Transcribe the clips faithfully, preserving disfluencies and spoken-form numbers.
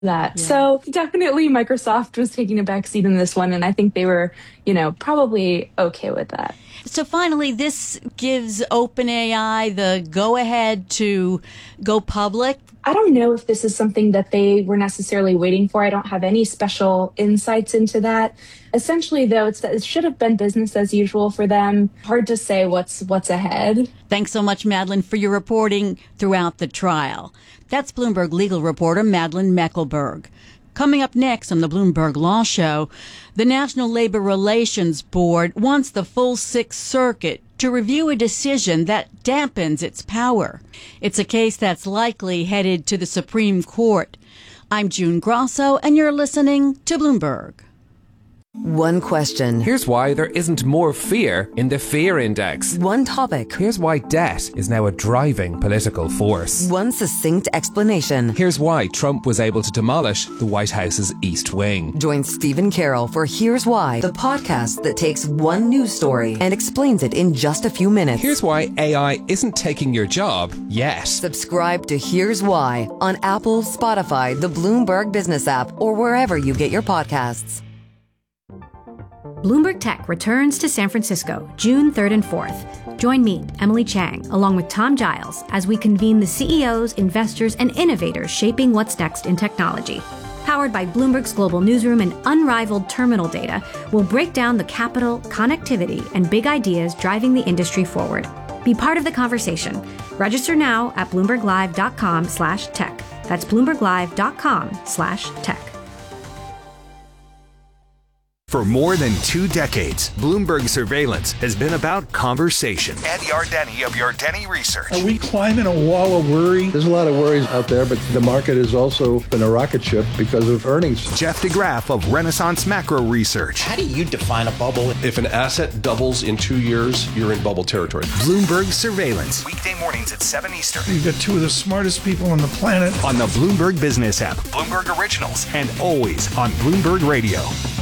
that. Yeah. So definitely Microsoft was taking a backseat in this one, and I think they were, you know, probably okay with that. So finally, this gives OpenAI the go-ahead to go public. I don't know if this is something that they were necessarily waiting for. I don't have any special insights into that. Essentially, though, it's that it should have been business as usual for them. Hard to say what's what's ahead. Thanks so much, Madeline, for your reporting throughout the trial. That's Bloomberg legal reporter Madeline Meckelberg. Coming up next on the Bloomberg Law Show, the National Labor Relations Board wants the full Sixth Circuit to review a decision that dampens its power. It's a case that's likely headed to the Supreme Court. I'm June Grosso, and you're listening to Bloomberg. One question. Here's why there isn't more fear in the fear index. One topic. Here's why debt is now a driving political force. One succinct explanation. Here's why Trump was able to demolish the White House's East Wing. Join Stephen Carroll for Here's Why, the podcast that takes one news story and explains it in just a few minutes. Here's why A I isn't taking your job yet. Subscribe to Here's Why on Apple, Spotify, the Bloomberg Business app, or wherever you get your podcasts. Bloomberg Tech returns to San Francisco June third and fourth. Join me, Emily Chang, along with Tom Giles, as we convene the C E Os, investors, and innovators shaping what's next in technology. Powered by Bloomberg's global newsroom and unrivaled terminal data, we'll break down the capital, connectivity, and big ideas driving the industry forward. Be part of the conversation. Register now at bloomberglive.com slash tech. That's bloomberglive.com slash tech. For more than two decades, Bloomberg Surveillance has been about conversation. Andy Ardeni of Ardeni Research. Are we climbing a wall of worry? There's a lot of worries out there, but the market has also been a rocket ship because of earnings. Jeff DeGraff of Renaissance Macro Research. How do you define a bubble? If an asset doubles in two years, you're in bubble territory. Bloomberg Surveillance. Weekday mornings at seven Eastern. You've got two of the smartest people on the planet. On the Bloomberg Business app. Bloomberg Originals. And always on Bloomberg Radio.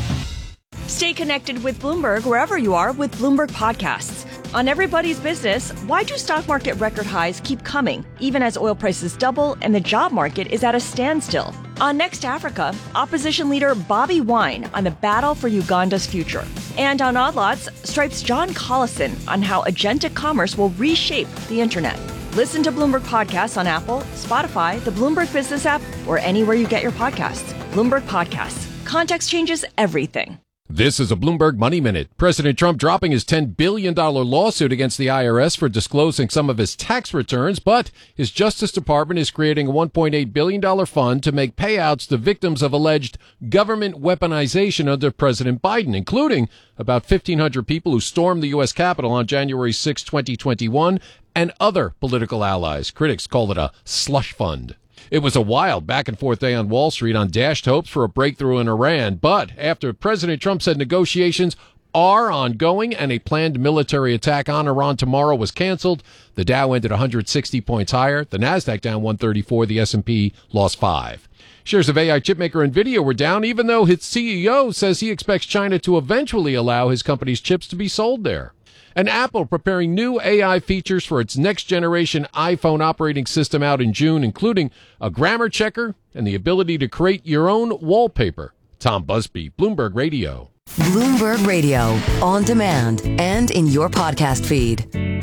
Stay connected with Bloomberg wherever you are with Bloomberg Podcasts. On Everybody's Business, why do stock market record highs keep coming, even as oil prices double and the job market is at a standstill? On Next Africa, opposition leader Bobby Wine on the battle for Uganda's future. And on Odd Lots, Stripe's John Collison on how agentic commerce will reshape the internet. Listen to Bloomberg Podcasts on Apple, Spotify, the Bloomberg Business app, or anywhere you get your podcasts. Bloomberg Podcasts. Context changes everything. This is a Bloomberg Money Minute. President Trump dropping his ten billion dollars lawsuit against the I R S for disclosing some of his tax returns, but his Justice Department is creating a one point eight billion dollars fund to make payouts to victims of alleged government weaponization under President Biden, including about fifteen hundred people who stormed the U S Capitol on January sixth, twenty twenty-one, and other political allies. Critics call it a slush fund. It was a wild back-and-forth day on Wall Street on dashed hopes for a breakthrough in Iran. But after President Trump said negotiations are ongoing and a planned military attack on Iran tomorrow was canceled, the Dow ended one hundred sixty points higher. The Nasdaq down one thirty-four. The S and P lost five. Shares of A I chipmaker NVIDIA were down, even though its C E O says he expects China to eventually allow his company's chips to be sold there. And Apple preparing new A I features for its next-generation iPhone operating system out in June, including a grammar checker and the ability to create your own wallpaper. Tom Busby, Bloomberg Radio. Bloomberg Radio, on demand and in your podcast feed.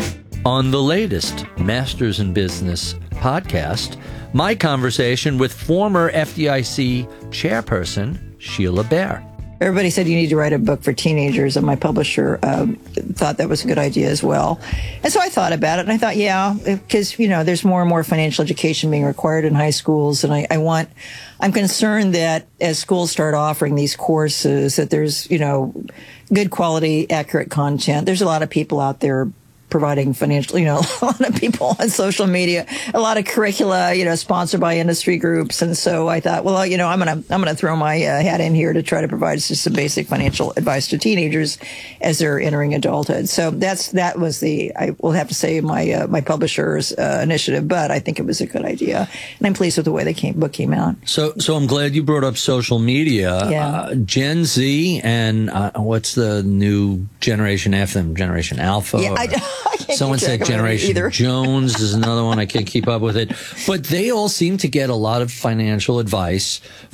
On the latest Masters in Business podcast, my conversation with former F D I C chairperson Sheila Bair. Everybody said you need to write a book for teenagers, and my publisher um, thought that was a good idea as well. And so I thought about it, and I thought, yeah, because, you know, there's more and more financial education being required in high schools, and I, I want, I'm concerned that as schools start offering these courses, that there's, you know, good quality, accurate content. There's a lot of people out there providing financial, you know, a lot of people on social media, a lot of curricula, you know, sponsored by industry groups. And so I thought, well, you know, I'm going to, I'm going to throw my uh, hat in here to try to provide just some basic financial advice to teenagers as they're entering adulthood. So that's, that was the, I will have to say my, uh, my publisher's uh, initiative, but I think it was a good idea. And I'm pleased with the way the came, book came out. So, so I'm glad you brought up social media. Yeah. Uh, Gen Z and uh, what's the new generation after them? Generation Alpha? Yeah, or- I, Someone said Generation Jones is another one. I can't keep up with it. But they all seem to get a lot of financial advice